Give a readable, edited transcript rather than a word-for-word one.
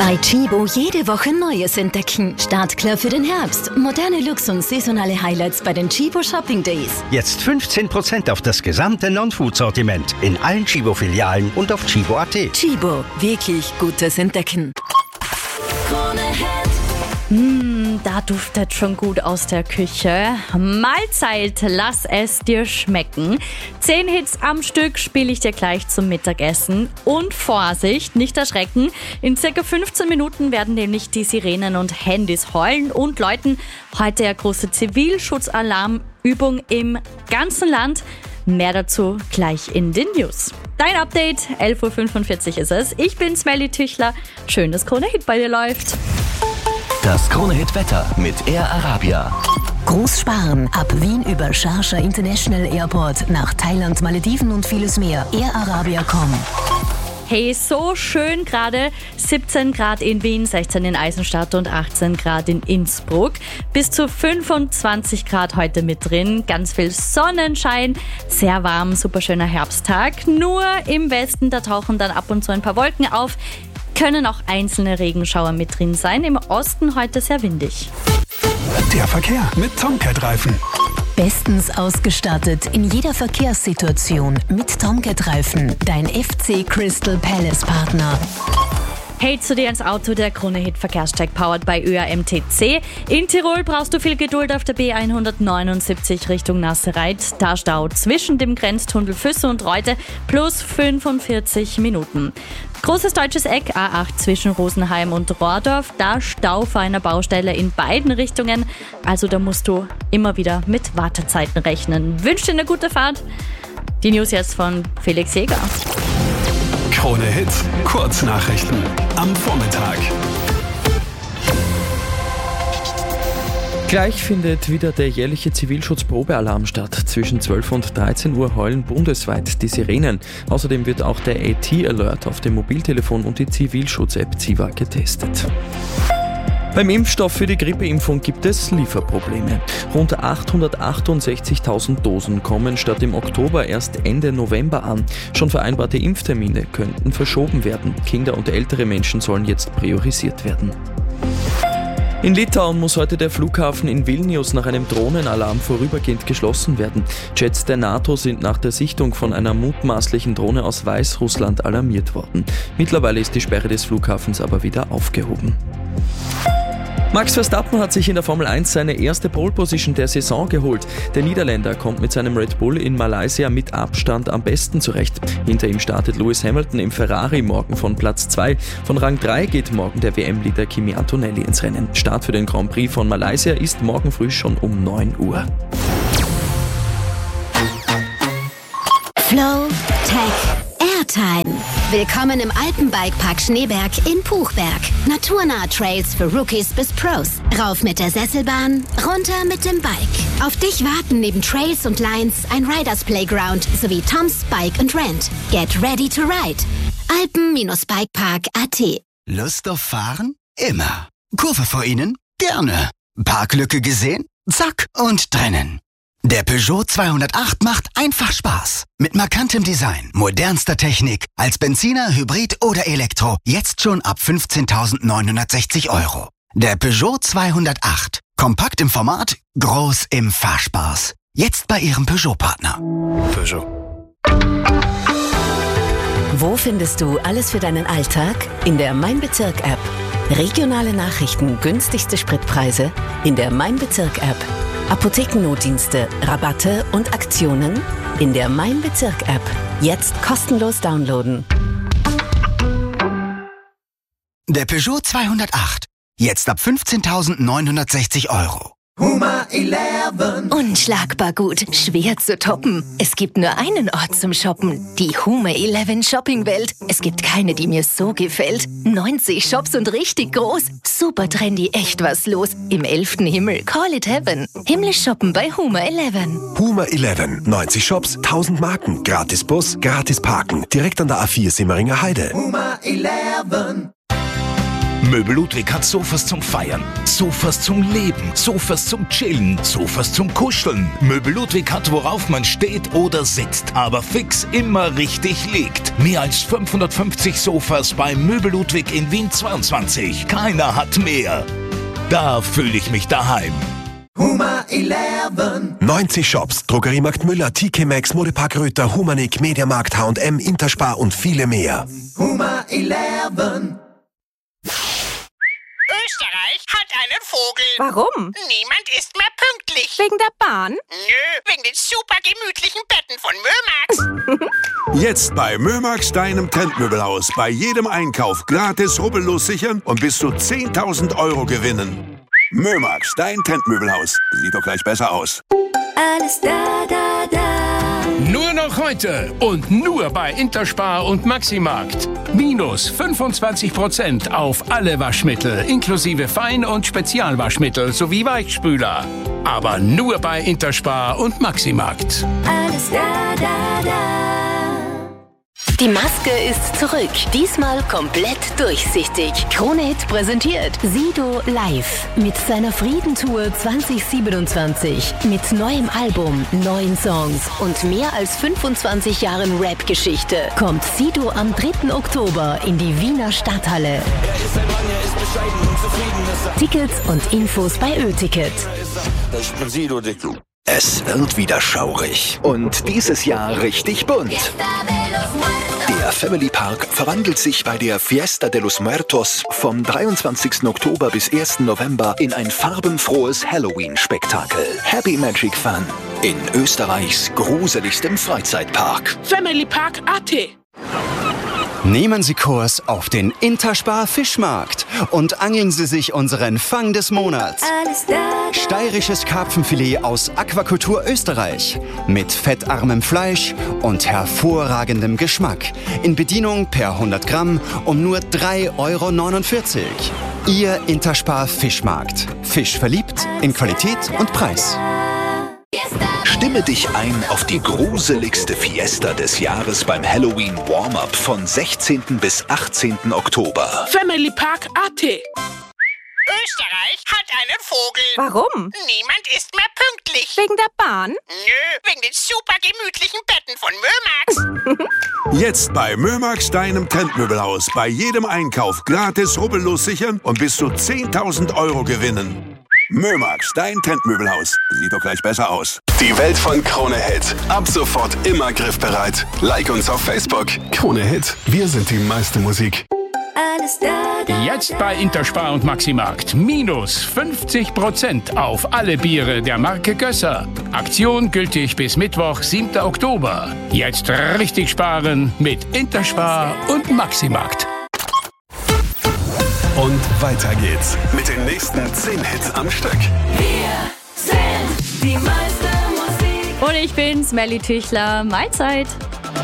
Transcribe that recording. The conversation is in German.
Bei Chibo jede Woche Neues entdecken. Startklar für den Herbst. Moderne Looks und saisonale Highlights bei den Chibo Shopping Days. Jetzt 15% auf das gesamte Non-Food-Sortiment in allen Chibo-Filialen und auf chibo.at. Chibo, wirklich gutes Entdecken. Da duftet schon gut aus der Küche. Mahlzeit, lass es dir schmecken. 10 Hits am Stück spiele ich dir gleich zum Mittagessen. Und Vorsicht, nicht erschrecken. In circa 15 Minuten werden nämlich die Sirenen und Handys heulen und läuten. Heute ja große Zivilschutzalarmübung im ganzen Land. Mehr dazu gleich in den News. Dein Update, 11.45 Uhr ist es. Ich bin Smelly Tüchler. Schön, dass Krone Hit bei dir läuft. Das Krone-Hit-Wetter mit Air Arabia. Groß sparen. Ab Wien über Sharjah International Airport nach Thailand, Malediven und vieles mehr. airarabia.com. Hey, so schön gerade. 17 Grad in Wien, 16 in Eisenstadt und 18 Grad in Innsbruck. Bis zu 25 Grad heute mit drin. Ganz viel Sonnenschein, sehr warm, super schöner Herbsttag. Nur im Westen, da tauchen dann ab und zu ein paar Wolken auf. Können auch einzelne Regenschauer mit drin sein. Im Osten heute sehr windig. Der Verkehr mit Tomcat-Reifen. Bestens ausgestattet in jeder Verkehrssituation mit Tomcat-Reifen. Dein FC Crystal Palace Partner. Hey, zu dir ins Auto, der Krone-Hit Verkehrscheck powered by ÖAMTC. In Tirol brauchst du viel Geduld auf der B179 Richtung Nassereit. Da Stau zwischen dem Grenztunnel Füsse und Reute plus 45 Minuten. Großes deutsches Eck, A8 zwischen Rosenheim und Rohrdorf. Da Stau vor einer Baustelle in beiden Richtungen. Also da musst du immer wieder mit Wartezeiten rechnen. Wünsche dir eine gute Fahrt. Die News jetzt von Felix Jäger. Krone Hit, Kurznachrichten am Vormittag. Gleich findet wieder der jährliche Zivilschutzprobealarm statt. Zwischen 12 und 13 Uhr heulen bundesweit die Sirenen. Außerdem wird auch der AT-Alert auf dem Mobiltelefon und die Zivilschutz-App Ziva getestet. Beim Impfstoff für die Grippeimpfung gibt es Lieferprobleme. Rund 868.000 Dosen kommen statt im Oktober erst Ende November an. Schon vereinbarte Impftermine könnten verschoben werden. Kinder und ältere Menschen sollen jetzt priorisiert werden. In Litauen muss heute der Flughafen in Vilnius nach einem Drohnenalarm vorübergehend geschlossen werden. Jets der NATO sind nach der Sichtung von einer mutmaßlichen Drohne aus Weißrussland alarmiert worden. Mittlerweile ist die Sperre des Flughafens aber wieder aufgehoben. Max Verstappen hat sich in der Formel 1 seine erste Pole-Position der Saison geholt. Der Niederländer kommt mit seinem Red Bull in Malaysia mit Abstand am besten zurecht. Hinter ihm startet Lewis Hamilton im Ferrari morgen von Platz 2. Von Rang 3 geht morgen der WM-Leader Kimi Antonelli ins Rennen. Start für den Grand Prix von Malaysia ist morgen früh schon um 9 Uhr. Flow Tech Airtime. Willkommen im Alpenbikepark Schneeberg in Puchberg. Naturnahe Trails für Rookies bis Pros. Rauf mit der Sesselbahn, runter mit dem Bike. Auf dich warten neben Trails und Lines ein Riders Playground sowie Tom's Bike and Rent. Get ready to ride. Alpen-Bikepark.at. Lust auf Fahren? Immer. Kurve vor Ihnen? Gerne. Parklücke gesehen? Zack und drinnen. Der Peugeot 208 macht einfach Spaß. Mit markantem Design, modernster Technik, als Benziner, Hybrid oder Elektro. Jetzt schon ab 15.960 €. Der Peugeot 208. Kompakt im Format, groß im Fahrspaß. Jetzt bei Ihrem Peugeot-Partner. Peugeot. Wo findest du alles für deinen Alltag? In der Mein Bezirk-App. Regionale Nachrichten, günstigste Spritpreise in der Mein Bezirk-App. Apothekennotdienste, Rabatte und Aktionen in der Mein Bezirk-App. Jetzt kostenlos downloaden. Der Peugeot 208. Jetzt ab 15.960 €. Huma 11. Unschlagbar gut, schwer zu toppen. Es gibt nur einen Ort zum Shoppen, die Huma 11 Shoppingwelt. Es gibt keine, die mir so gefällt. 90 Shops und richtig groß. Super trendy, echt was los. Im 11. Himmel, call it heaven. Himmlisch shoppen bei Huma 11. Huma 11. 90 Shops, 1000 Marken, gratis Bus, gratis Parken. Direkt an der A4 Simmeringer Heide. Huma 11. Möbel Ludwig hat Sofas zum Feiern, Sofas zum Leben, Sofas zum Chillen, Sofas zum Kuscheln. Möbel Ludwig hat, worauf man steht oder sitzt, aber fix immer richtig liegt. Mehr als 550 Sofas bei Möbel Ludwig in Wien 22. Keiner hat mehr. Da fühle ich mich daheim. Huma 11. 90 Shops, Drogeriemarkt Müller, TK Maxx, Modepark Röther, Humanik, Mediamarkt, H&M, Interspar und viele mehr. Huma 11. Österreich hat einen Vogel. Warum? Niemand ist mehr pünktlich. Wegen der Bahn? Nö, wegen den super gemütlichen Betten von Mömax. Jetzt bei Mömax, deinem Trendmöbelhaus. Bei jedem Einkauf gratis rubbellos sichern und bis zu 10.000 € gewinnen. Mömax, dein Trendmöbelhaus. Sieht doch gleich besser aus. Alles da, da, da. Nur noch heute und nur bei Interspar und Maximarkt. Minus 25% auf alle Waschmittel, inklusive Fein- und Spezialwaschmittel sowie Weichspüler. Aber nur bei Interspar und Maximarkt. Alles da, da, da. Die Maske ist zurück. Diesmal komplett durchsichtig. Krone Hit präsentiert Sido live mit seiner Friedentour 2027. Mit neuem Album, neuen Songs und mehr als 25 Jahren Rap-Geschichte kommt Sido am 3. Oktober in die Wiener Stadthalle. Tickets und Infos bei Ö-Ticket. Es wird wieder schaurig und dieses Jahr richtig bunt. Der Family Park verwandelt sich bei der Fiesta de los Muertos vom 23. Oktober bis 1. November in ein farbenfrohes Halloween-Spektakel. Happy Magic Fun in Österreichs gruseligstem Freizeitpark. Family Park AT. Nehmen Sie Kurs auf den Interspar Fischmarkt und angeln Sie sich unseren Fang des Monats. Alles da, da. Steirisches Karpfenfilet aus Aquakultur Österreich mit fettarmem Fleisch und hervorragendem Geschmack. In Bedienung per 100 Gramm um nur 3,49 €. Ihr Interspar Fischmarkt. Fisch verliebt in Qualität und Preis. Stimme dich ein auf die gruseligste Fiesta des Jahres beim Halloween Warm-Up von 16. bis 18. Oktober. Family Park AT. Österreich hat einen Vogel. Warum? Niemand ist mehr pünktlich. Wegen der Bahn? Nö, wegen den super gemütlichen Betten von Mömax. Jetzt bei Mömax, deinem Trendmöbelhaus. Bei jedem Einkauf gratis rubbellos sichern und bis zu 10.000 € gewinnen. Mömax, dein Trendmöbelhaus. Sieht doch gleich besser aus. Die Welt von Krone Hit. Ab sofort immer griffbereit. Like uns auf Facebook. Krone Hit. Wir sind die meiste Musik. Alles da, da, Jetzt bei Interspar und Maximarkt. Minus 50% auf alle Biere der Marke Gösser. Aktion gültig bis Mittwoch, 7. Oktober. Jetzt richtig sparen mit Interspar und Maximarkt. Und weiter geht's mit den nächsten 10 Hits am Stück. Wir sind die meiste Musik. Und ich bin's, Melly Tüchler. Mahlzeit.